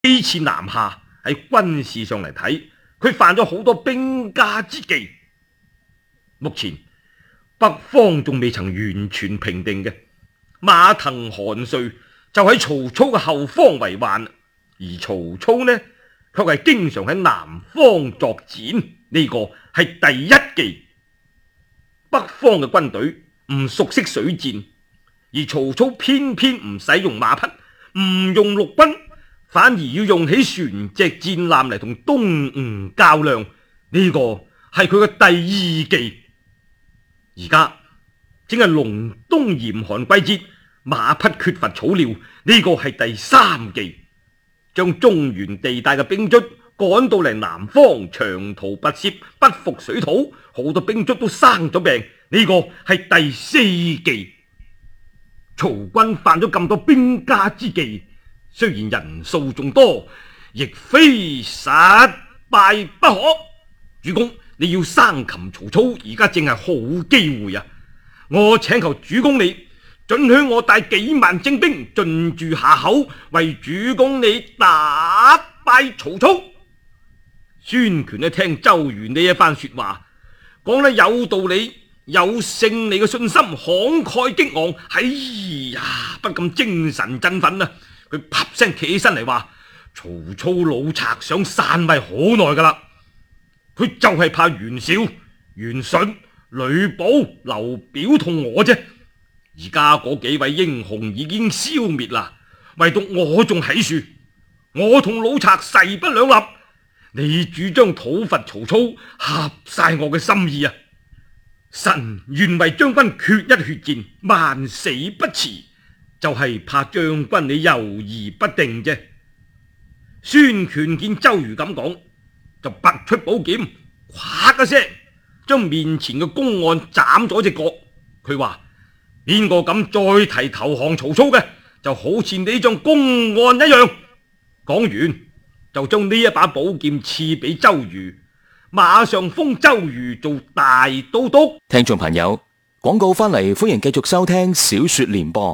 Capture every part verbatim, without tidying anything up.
呢次南下喺軍事上嚟睇，佢犯咗好多兵家之忌。目前北方仲未曾完全平定嘅，馬騰韓遂就喺曹操嘅後方為患，而曹操呢卻係經常喺南方作戰，呢個係第一忌。北方嘅軍隊唔熟悉水戰，而曹操偏偏唔使用馬匹，唔用陸軍，反而要用起船隻戰艦嚟同東吳較量，呢個係佢嘅第二忌。而家正係隆冬嚴寒季節，馬匹缺乏草料，呢個係第三忌。將中原地帶嘅兵卒趕到嚟南方，長途跋涉，不服水土，好多兵卒都生咗病，呢個係第四忌。曹軍犯咗咁多兵家之忌，雖然人數眾多，亦非實敗不可。主公，你要生擒曹操，而家正係好機會啊！我請求主公你准許我帶幾萬精兵進駐夏口，為主公你打敗曹操。孫權呢聽周瑜呢一番說話，講得有道理，有勝利嘅信心，慷慨激昂，哎呀，不禁精神振奮啊！佢啪聲企起身嚟話：曹操老賊想篡位好耐噶啦，佢就係怕袁紹、袁術、呂布、劉表同我啫。而家嗰幾位英雄已經消滅啦，唯獨我仲喺樹，我同老賊勢不兩立。你主張討伐曹操，合晒我嘅心意啊！臣願為將軍決一血戰，萬死不辭，就係、是、怕將軍你猶豫不定啫。孫權見周瑜咁講，就拔出寶劍，咵一聲將面前嘅公案斬咗隻角。佢話：邊個敢再提投降曹操嘅，就好似呢張公案一樣。講完就將呢一把寶劍賜俾周瑜，馬上封周瑜做大都督。 聽眾朋友，廣告翻嚟，歡迎繼續收聽小說聯播。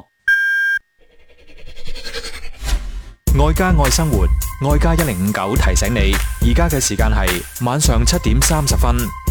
愛家愛生活，愛家一零五九提醒你，而家嘅時間係晚上七點三十分。